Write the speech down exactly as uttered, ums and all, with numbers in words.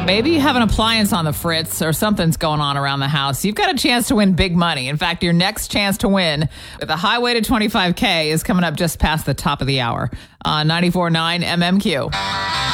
Maybe you have an appliance on the fritz or something's going on around the house. You've got a chance to win big money. In fact, your next chance to win with a highway to twenty-five K is coming up just past the top of the hour on ninety-four point nine M M Q.